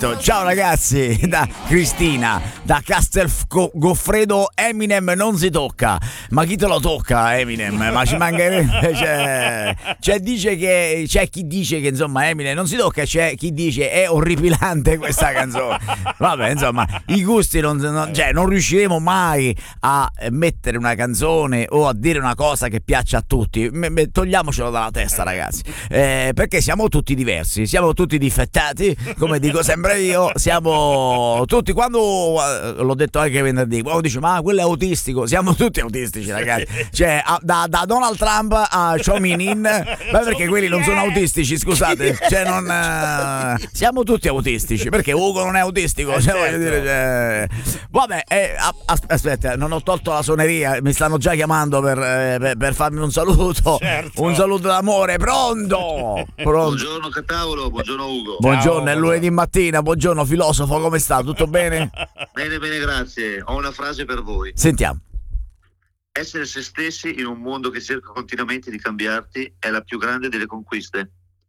Perfetto, ciao ragazzi, da Cristina, da Castel Goffredo. Eminem non si tocca, ma chi te lo tocca Eminem? Ma ci mancherebbe, dice che c'è chi dice che insomma Eminem non si tocca, c'è chi dice è orripilante questa canzone. Vabbè, insomma, i gusti non riusciremo mai a mettere una canzone o a dire una cosa che piaccia a tutti. Togliamocelo dalla testa, ragazzi, perché siamo tutti diversi, siamo tutti difettati, come dico sempre io, siamo tutti, quando l'ho detto anche venerdì, quando dice ma quello è autistico, siamo tutti autistici, ragazzi, cioè da Donald Trump a Cho Min-in, ma perché quelli non sono autistici, scusate, cioè non siamo tutti autistici, perché Ugo non è autistico, cioè, voglio dire, vabbè, aspetta, non ho tolto la suoneria, mi stanno già chiamando per farmi un saluto, certo. Un saluto d'amore. Pronto? Buongiorno Catavolo, buongiorno Ugo. Buongiorno, è lunedì mattina, buongiorno filosofo, come sta? Tutto bene? Bene, grazie. Ho una frase per voi. Sentiamo. Essere se stessi in un mondo che cerca continuamente di cambiarti è la più grande delle conquiste.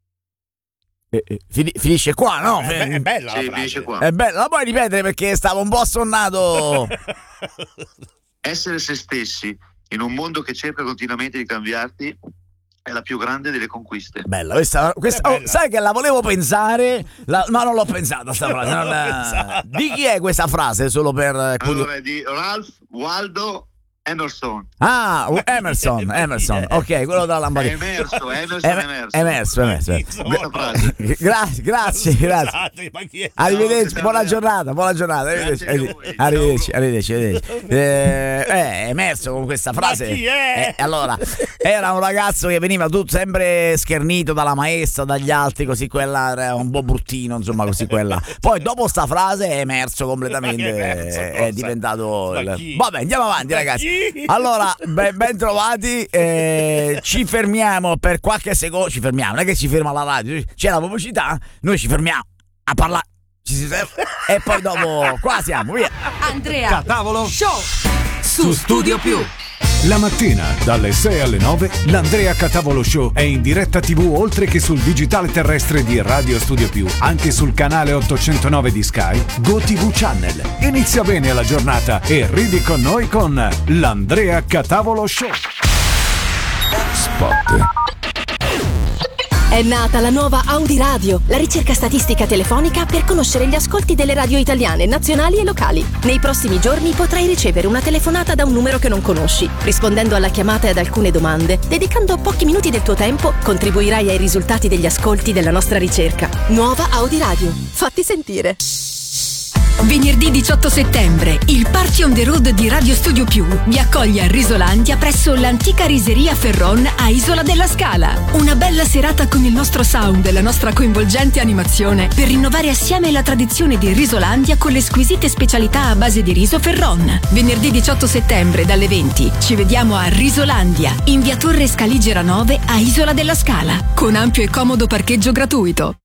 Finisce qua, no? È bella, sì, finisce qua. È bella, la puoi ripetere perché stavo un po' assonnato. Essere se stessi in un mondo che cerca continuamente di cambiarti è la più grande delle conquiste. Bella, questa bella. Sai che la volevo pensare, ma non l'ho pensata sta frase. Di chi è questa frase? Solo per allora, di Ralph Waldo Emerson. Ah, Emerson, ok, quello della lampadina. Emerso. Grazie. Arrivederci, buona giornata. Arrivederci. Emerso con questa frase. Allora, era un ragazzo che veniva tutto sempre schernito dalla maestra, dagli altri, così quella era un po' bruttino, insomma, così quella. Poi dopo sta frase è emerso completamente, è diventato vabbè, andiamo avanti, ragazzi. Allora, ben trovati, ci fermiamo per qualche secondo, non è che ci ferma la radio, c'è la pubblicità, noi ci fermiamo a parlare, e poi dopo qua siamo, via. Andrea Catavolo Show su Studio Più. La mattina dalle 6 alle 9 l'Andrea Catavolo Show è in diretta TV oltre che sul digitale terrestre di Radio Studio Più, anche sul canale 809 di Sky, GoTV Channel. Inizia bene la giornata e ridi con noi con l'Andrea Catavolo Show. Spot. È nata la nuova Audi Radio, la ricerca statistica telefonica per conoscere gli ascolti delle radio italiane, nazionali e locali. Nei prossimi giorni potrai ricevere una telefonata da un numero che non conosci. Rispondendo alla chiamata e ad alcune domande, dedicando pochi minuti del tuo tempo, contribuirai ai risultati degli ascolti della nostra ricerca. Nuova Audi Radio. Fatti sentire. Venerdì 18 settembre, il Party on the Road di Radio Studio Più vi accoglie a Risolandia presso l'antica riseria Ferron a Isola della Scala. Una bella serata con il nostro sound e la nostra coinvolgente animazione per rinnovare assieme la tradizione di Risolandia con le squisite specialità a base di riso Ferron. Venerdì 18 settembre dalle 20 ci vediamo a Risolandia, in via Torre Scaligera 9 a Isola della Scala, con ampio e comodo parcheggio gratuito.